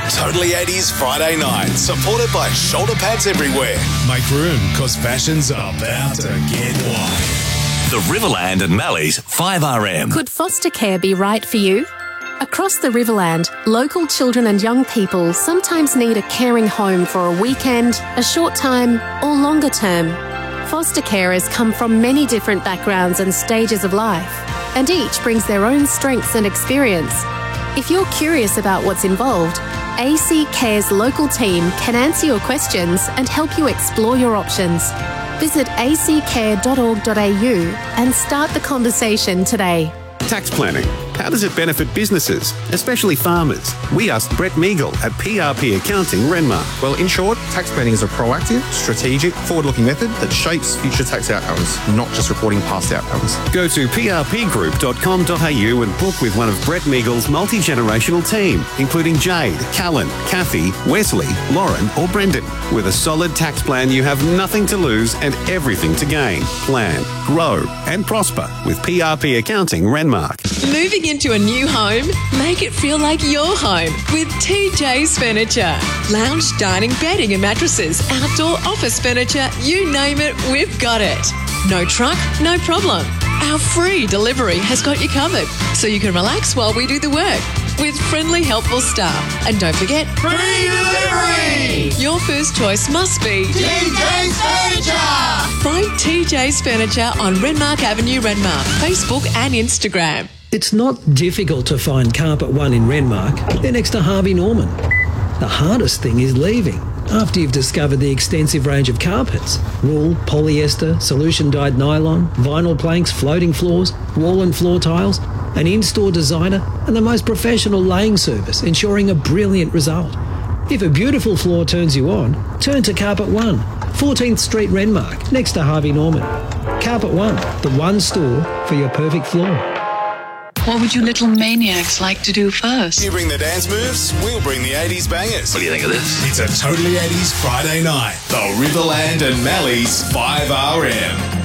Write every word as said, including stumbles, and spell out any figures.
Totally eighties Friday night, supported by shoulder pads everywhere. Make room, cause fashion's about to get wide. The Riverland and Mallee's five R M. Could foster care be right for you? Across the Riverland, local children and young people sometimes need a caring home for a weekend, a short time, or longer term. Foster carers come from many different backgrounds and stages of life, and each brings their own strengths and experience. If you're curious about what's involved, A C Care's local team can answer your questions and help you explore your options. Visit a c care dot org dot a u and start the conversation today. Tax planning. How does it benefit businesses, especially farmers? We asked Brett Meagle at P R P Accounting, Renmark. Well, in short, tax planning is a proactive, strategic, forward-looking method that shapes future tax outcomes, not just reporting past outcomes. Go to p r p group dot com dot a u and book with one of Brett Meagle's multi-generational team, including Jade, Callan, Kathy, Wesley, Lauren or Brendan. With a solid tax plan, you have nothing to lose and everything to gain. Plan, grow and prosper with P R P Accounting, Renmark. Moving into a new home? Make it feel like your home with T J's Furniture. Lounge, dining, bedding and mattresses, outdoor office furniture, you name it, we've got it. No truck, no problem. Our free delivery has got you covered, so you can relax while we do the work with friendly, helpful staff. And don't forget, free delivery! Your first choice must be T J's Furniture! Find T J's Furniture on Renmark Avenue, Renmark, Facebook and Instagram. It's not difficult to find Carpet One in Renmark. They're next to Harvey Norman. The hardest thing is leaving after you've discovered the extensive range of carpets. Wool, polyester, solution-dyed nylon, vinyl planks, floating floors, wall and floor tiles, an in-store designer and the most professional laying service, ensuring a brilliant result. If a beautiful floor turns you on, turn to Carpet One, fourteenth Street, Renmark, next to Harvey Norman. Carpet One, the one store for your perfect floor. What would you little maniacs like to do first? You bring the dance moves, we'll bring the eighties bangers. What do you think of this? It's a Totally eighties Friday night. The Riverland and Mallee's five R M.